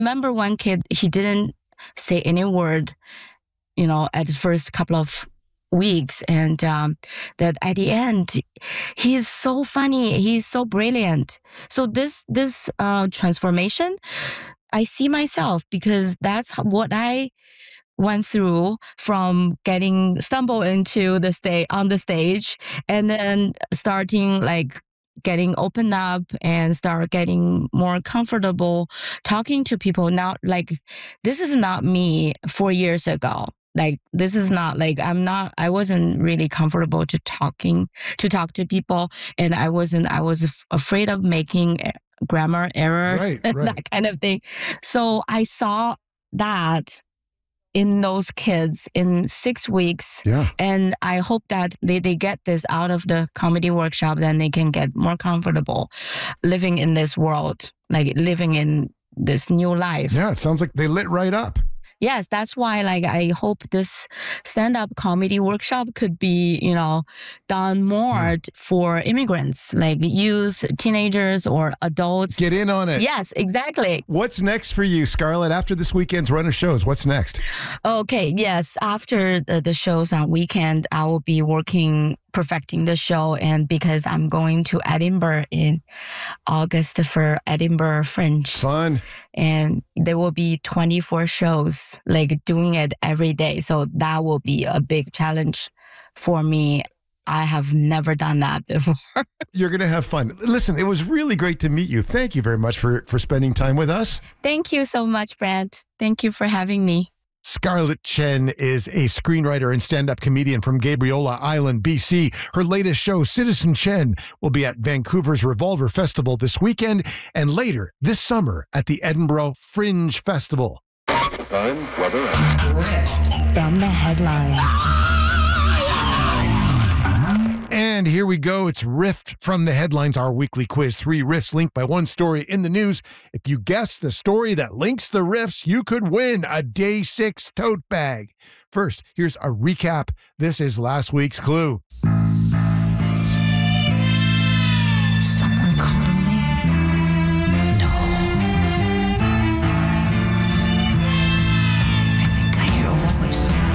Remember one kid, he didn't say any word, at the first couple of weeks. And that at the end, he is so funny. He's so brilliant. So this transformation, I see myself because that's what I went through from stumble into on the stage and then starting getting opened up and start getting more comfortable talking to people. Now, this is not me 4 years ago. This is not I wasn't really comfortable to talk to people. And I was afraid of making grammar error, right. that kind of thing. So I saw that in those kids in 6 weeks. Yeah. And I hope that they get this out of the comedy workshop, then they can get more comfortable living in this world, living in this new life. Yeah, it sounds like they lit right up. Yes, that's why I hope this stand-up comedy workshop could be, done more for immigrants, youth, teenagers, or adults. Get in on it. Yes, exactly. What's next for you, Scarlett? After this weekend's run of shows, what's next? Okay, yes. After the shows on weekend, I will be perfecting the show, and because I'm going to Edinburgh in August for Edinburgh Fringe. Fun. And there will be 24 shows, doing it every day. So that will be a big challenge for me. I have never done that before. You're going to have fun. Listen, it was really great to meet you. Thank you very much for spending time with us. Thank you so much, Brent. Thank you for having me. Scarlett Chen is a screenwriter and stand-up comedian from Gabriola Island, BC. Her latest show, Citizen Chen, will be at Vancouver's Revolver Festival this weekend and later this summer at the Edinburgh Fringe Festival. Time, weather, From the headlines. And here we go. It's Riffed from the Headlines, our weekly quiz. 3 riffs linked by one story in the news. If you guess the story that links the riffs, you could win a Day 6 tote bag. First, here's a recap. This is last week's clue.